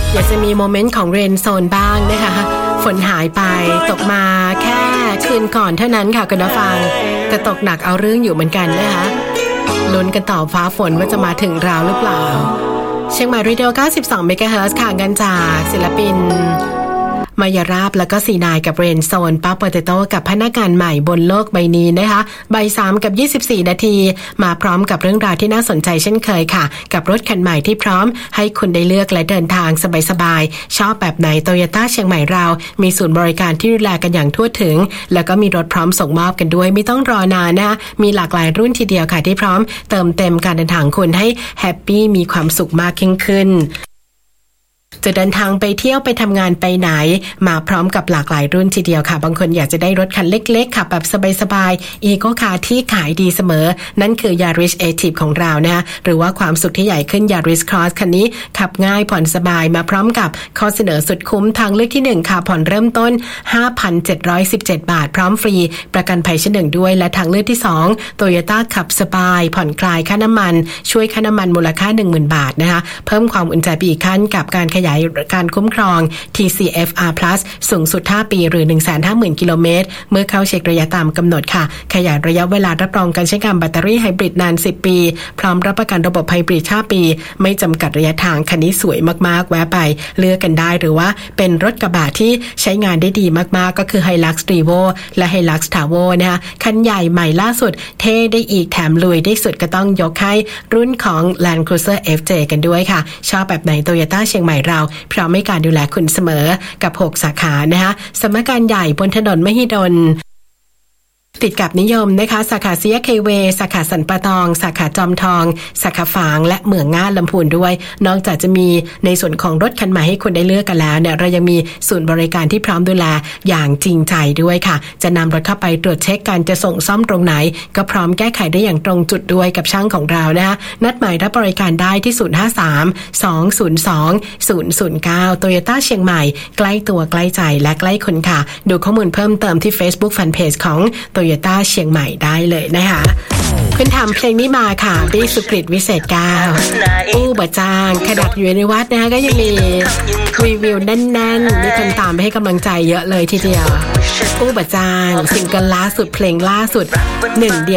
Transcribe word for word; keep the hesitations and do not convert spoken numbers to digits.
อยากจะมีโมเมนต์ของเรนโซนบ้างนะคะฝนหายไปตกมาแค่คืนก่อนเท่านั้นค่ะคุณผู้ฟังแต่ตกหนักเอาเรื่องอยู่เหมือนกันนะคะลุ้นกันต่อฟ้าฝนว่าจะมาถึงเราหรือเปล่าเชียงใหม่เรดิโอเก้าสิบสองเมกะเฮิรตซ์ค่ะกันจากศิลปินมายาราบแล้วก็ซีนายกับเรนโซนป้าโปเตโต้กับพนักงานใหม่บนโลกใบนี้นะคะบ่ายสามกับยี่สิบสี่นาทีมาพร้อมกับเรื่องราวที่น่าสนใจเช่นเคยค่ะกับรถคันใหม่ที่พร้อมให้คุณได้เลือกและเดินทางสบายๆชอบแบบไหนโตโยต้าเชียงใหม่เรามีศูนย์บริการที่ดูแลกันอย่างทั่วถึงแล้วก็มีรถพร้อมส่งมอบกันด้วยไม่ต้องรอนานนะคะมีหลากหลายรุ่นทีเดียวค่ะที่พร้อมเติมเต็มการเดินทางคุณให้แฮปปี้มีความสุขมากยิ่งขึ้นจะเดินทางไปเที่ยวไปทำงานไปไหนมาพร้อมกับหลากหลายรุ่นทีเดียวค่ะบางคนอยากจะได้รถคันเล็กๆขับแบบสบายๆอีโก้คาร์ที่ขายดีเสมอนั่นคือ Yaris Active ของเรานะคะหรือว่าความสุขที่ใหญ่ขึ้น Yaris Cross คันนี้ขับง่ายผ่อนสบายมาพร้อมกับข้อเสนอสุดคุ้มทางเลือกที่หนึ่งค่ะผ่อนเริ่มต้น ห้าพันเจ็ดร้อยสิบเจ็ด บาทพร้อมฟรีประกันภัยชั้นหนึ่งด้วยและทางเลือกที่สอง Toyota ขับสบายผ่อนคลายค่าน้ำมันช่วยค่าน้ำมันมูลค่า หนึ่งหมื่น บาทนะคะเพิ่มความอุ่นใจไปอีกขั้นกับการขยายการคุ้มครอง ที ซี เอฟ อาร์ Plus สูงสุดห้าปีหรือ หนึ่งแสนห้าหมื่น กิโลเมตรเมื่อเข้าเช็คระยะตามกำหนดค่ะขยายระยะเวลารับรองการใช้งานแบตเตอรี่ไฮบริดนานสิบปีพร้อมรับประกันระบบไฮบริดห้าปีไม่จำกัดระยะทางคันนี้สวยมากๆแวะไปเลือกกันได้หรือว่าเป็นรถกระบะที่ใช้งานได้ดีมากๆก็คือ Hilux Revo และ Hilux Tavo นะคะคันใหญ่ใหม่ล่าสุดเท่ได้อีกแถมลุยได้สุดก็ต้องยกให้รุ่นของ Land Cruiser เอฟ เจ กันด้วยค่ะชอบแบบไหน Toyota เชียงใหม่เราพร้อมให้การดูแลคุณเสมอกับหกสาขานะคะสำนักงานใหญ่บนถนนมหิดลติดกับนิยมนะคะสาขาเซียเคเวสาขาสันปะตองสาขาจอมทองสาขาฝางและเหมืองง่าลำพูนด้วยนอกจากจะมีในส่วนของรถคันใหม่ให้คุณได้เลือกกันแล้วเนี่ยเรายังมีศูนย์บริการที่พร้อมดูแลอย่างจริงใจด้วยค่ะจะนำรถเข้าไปตรวจเช็คการจะส่งซ่อมตรงไหนก็พร้อมแก้ไขได้อย่างตรงจุดด้วยกับช่างของเรานะคะนัดหมายรับบริการได้ที่ศูนย์ ห้า สาม สอง ศูนย์ สอง ศูนย์ ศูนย์ เก้า Toyota เชียงใหม่ใกล้ตัวใกล้ใจและใกล้คุณค่ะดูข้อมูลเพิ่มเติมที่ Facebook Fanpage ของ Toyota เชียงใหม่ได้เลยนะคะคุณทำเพลงนี้มาค่ะบี้สุกฤตวิเศษเก้าอู้บะจางขดักอยู่ในวัดนะคะก็ยังมีรีวิวแน่นๆมีคนตามไปให้กำลังใจเยอะเลยทีเดียวอู้บะจางซิงเกิลล่าสุดเพลงล่าสุดหนึ่งเดียว